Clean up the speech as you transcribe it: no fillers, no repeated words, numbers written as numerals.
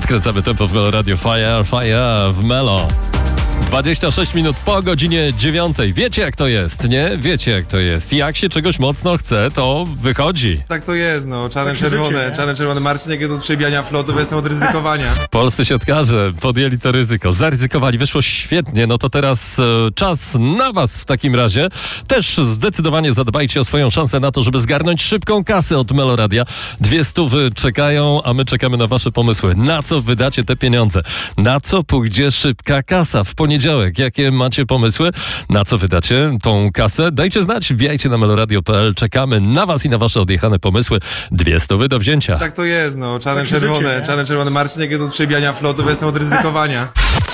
Skręcamy tempo w Melo Radio. Fire w Melo. 26 minut po godzinie 9. Wiecie jak to jest, nie? Wiecie jak to jest. Jak się czegoś mocno chce, to wychodzi. Tak to jest, no. Czarne-czerwone. Marcinek jest od przebijania flotu, jestem od ryzykowania. Polscy siatkarze podjęli to ryzyko, zaryzykowali, wyszło świetnie, no to teraz czas na was w takim razie. Też zdecydowanie zadbajcie o swoją szansę na to, żeby zgarnąć szybką kasę od Meloradia. 200 czekają, a my czekamy na wasze pomysły. Na co wydacie te pieniądze? Na co pójdzie szybka kasa w poniedziałek? Jakie macie pomysły? Na co wydacie tą kasę? Dajcie znać, wbijajcie na meloradio.pl. Czekamy na was i na wasze odjechane pomysły. 200 do wzięcia. Tak to jest, no. Czarne-czerwone. Marcinek jest od przebijania flotu, jestem od ryzykowania.